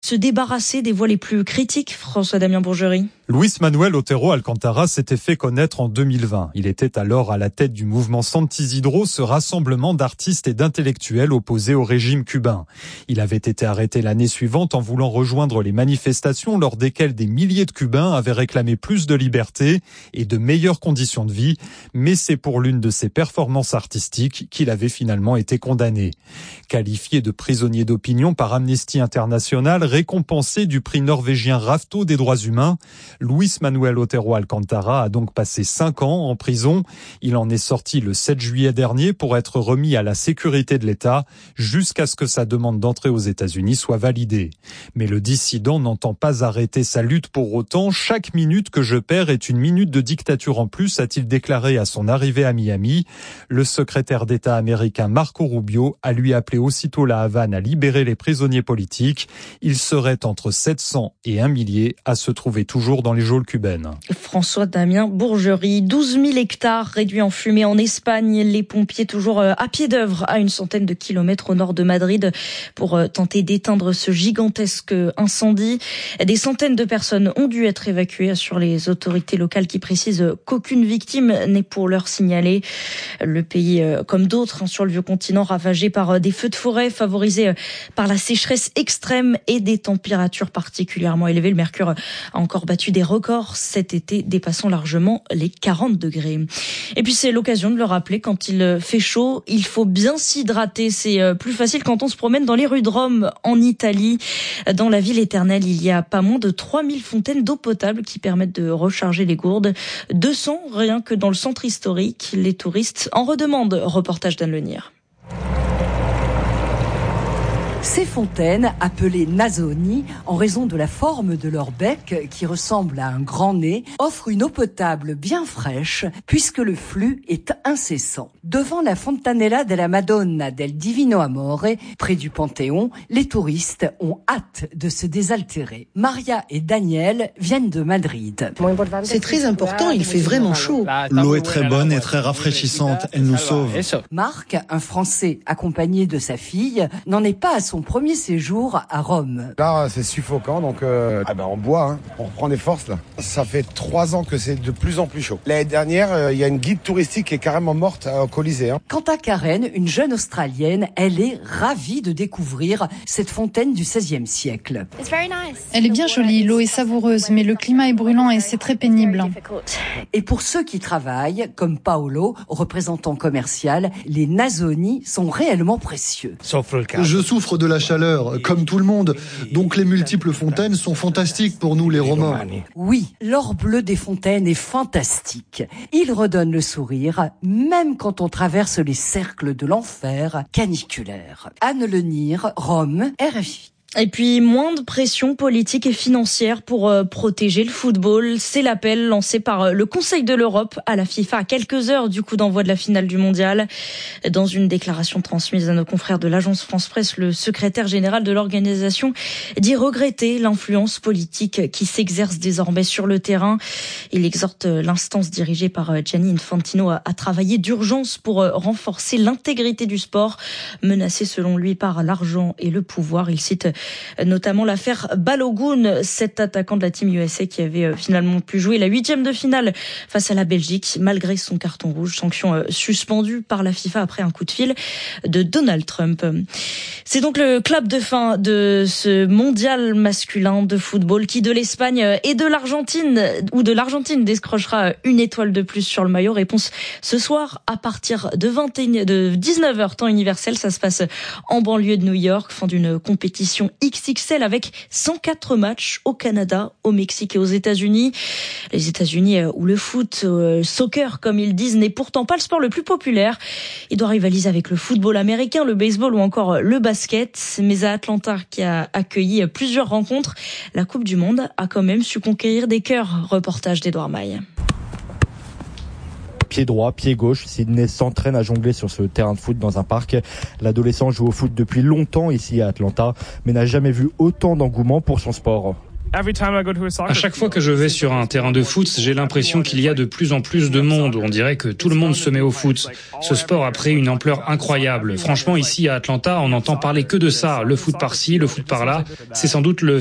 se débarrasser des voix les plus critiques, François-Damien Bourgerie? Luis Manuel Otero Alcántara s'était fait connaître en 2020. Il était alors à la tête du mouvement Santi Isidro, ce rassemblement d'artistes et d'intellectuels opposés au régime cubain. Il avait été arrêté l'année suivante en voulant rejoindre les manifestations lors desquelles des milliers de Cubains avaient réclamé plus de liberté et de meilleures conditions de vie. Mais c'est pour l'une de ses performances artistiques qu'il avait finalement été condamné. Qualifié de prisonnier d'opinion par Amnesty International, récompensé du prix norvégien Rafto des droits humains, Luis Manuel Otero Alcántara a donc passé 5 ans en prison. Il en est sorti le 7 juillet dernier pour être remis à la sécurité de l'État jusqu'à ce que sa demande d'entrée aux États-Unis soit validée. Mais le dissident n'entend pas arrêter sa lutte pour autant. Chaque minute que je perds est une minute de dictature en plus, a-t-il déclaré à son arrivée à Miami. Le secrétaire d'État américain Marco Rubio a lui appelé aussitôt la Havane à libérer les prisonniers politiques. Il serait entre 700 et 1 millier à se trouver toujours dans les geôles cubaines. François-Damien Bourgerie, 12 000 hectares réduits en fumée en Espagne. Les pompiers toujours à pied d'œuvre à une centaine de kilomètres au nord de Madrid pour tenter d'éteindre ce gigantesque incendie. Des centaines de personnes ont dû être évacuées sur les autorités locales qui précisent qu'aucune victime n'est pour l'heure signalée. Le pays, comme d'autres sur le vieux continent, ravagé par des feux de forêt, favorisé par la sécheresse extrême et des températures particulièrement élevées. Le mercure a encore battu des records cet été, dépassant largement les 40 degrés. Et puis c'est l'occasion de le rappeler, quand il fait chaud, il faut bien s'hydrater. C'est plus facile quand on se promène dans les rues de Rome, en Italie. Dans la ville éternelle, il y a pas moins de 3000 fontaines d'eau potable qui permettent de recharger les gourdes. 200 rien que dans le centre historique. Les touristes en redemandent. Reportage d'Anne Lenir. Ces fontaines, appelées nasoni, en raison de la forme de leur bec qui ressemble à un grand nez, offrent une eau potable bien fraîche puisque le flux est incessant. Devant la Fontanella della Madonna del Divino Amore, près du Panthéon, les touristes ont hâte de se désaltérer. Maria et Daniel viennent de Madrid. C'est très important, il fait vraiment chaud. L'eau est très bonne et très rafraîchissante, elle nous sauve. Marc, un Français accompagné de sa fille, n'en est pas à son premier séjour à Rome. Là, c'est suffocant, donc on boit, on reprend des forces là. Ça fait 3 ans que c'est de plus en plus chaud. L'année dernière, il y a une guide touristique qui est carrément morte au Colisée. Quant à Karen, une jeune Australienne, elle est ravie de découvrir cette fontaine du XVIe siècle. Elle est bien jolie, l'eau est savoureuse, mais le climat est brûlant et c'est très pénible. Et pour ceux qui travaillent, comme Paolo, représentant commercial, les nasoni sont réellement précieux. Je souffre de la chaleur, comme tout le monde, donc les multiples fontaines sont fantastiques pour nous les Romains. Oui, l'or bleu des fontaines est fantastique. Il redonne le sourire, même quand on traverse les cercles de l'enfer caniculaire. Anne Lenir, Rome, RFI. Et puis, moins de pression politique et financière pour protéger le football. C'est l'appel lancé par le Conseil de l'Europe à la FIFA à quelques heures du coup d'envoi de la finale du mondial. Dans une déclaration transmise à nos confrères de l'agence France-Presse, le secrétaire général de l'organisation dit regretter l'influence politique qui s'exerce désormais sur le terrain. Il exhorte l'instance dirigée par Gianni Infantino à travailler d'urgence pour renforcer l'intégrité du sport, menacé selon lui par l'argent et le pouvoir. Il cite notamment l'affaire Balogun, cet attaquant de la Team USA qui avait finalement pu jouer la 8e de finale face à la Belgique malgré son carton rouge, sanction suspendue par la FIFA après un coup de fil de Donald Trump. C'est donc le clap de fin de ce mondial masculin de football qui de l'Espagne et de l'Argentine décrochera une étoile de plus sur le maillot. Réponse ce soir à partir de 19h temps universel. Ça se passe en banlieue de New York, fin d'une compétition XXL avec 104 matchs au Canada, au Mexique et aux États-Unis. Les États-Unis où le foot, soccer comme ils disent, n'est pourtant pas le sport le plus populaire. Il doit rivaliser avec le football américain, le baseball ou encore le basket. Mais à Atlanta, qui a accueilli plusieurs rencontres, la Coupe du Monde a quand même su conquérir des cœurs. Reportage d'Edouard Maille. Pied droit, pied gauche, Sydney s'entraîne à jongler sur ce terrain de foot dans un parc. L'adolescent joue au foot depuis longtemps ici à Atlanta, mais n'a jamais vu autant d'engouement pour son sport. À chaque fois que je vais sur un terrain de foot, j'ai l'impression qu'il y a de plus en plus de monde. On dirait que tout le monde se met au foot. Ce sport a pris une ampleur incroyable. Franchement, ici à Atlanta, on n'entend parler que de ça. Le foot par-ci, le foot par-là. C'est sans doute le